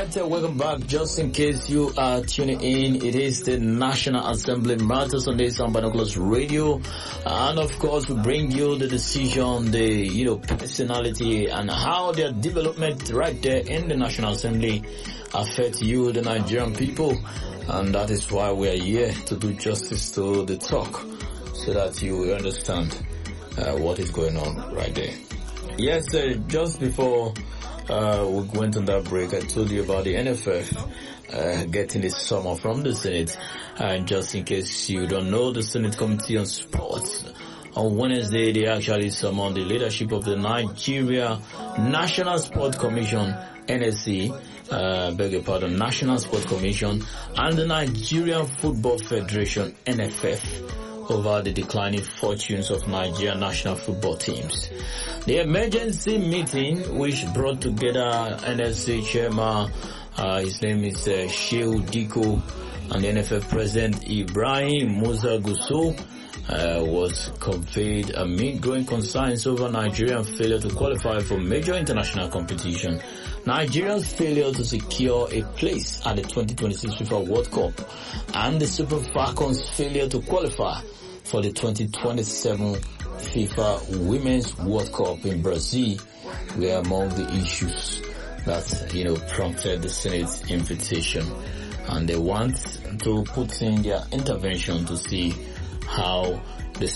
right, welcome back. Just in case you are tuning in, it is the National Assembly Matters on this on Binoculars Radio, and of course we bring you the decision, the personality, and how their development right there in the National Assembly affect you, the Nigerian people, and that is why we are here to do justice to the talk, so that you will understand what is going on right there. Yes, just before we went on that break, I told you about the NFF getting the summer from the Senate. And just in case you don't know, the Senate Committee on Sports, on Wednesday, they actually summoned the leadership of the Nigeria National Sport Commission, NSC, National Sport Commission, and the Nigerian Football Federation, NFF, over the declining fortunes of Nigerian national football teams. The emergency meeting, which brought together NSC chairman, his name is Shehu Diko, and the NFF president Ibrahim Musa Gusso, was conveyed amid growing concerns over Nigerian failure to qualify for major international competition, Nigeria's failure to secure a place at the 2026 FIFA World Cup, and the Super Falcons' failure to qualify for the 2027 FIFA Women's World Cup in Brazil were among the issues that, prompted the Senate's invitation. And they want to put in their intervention to see how the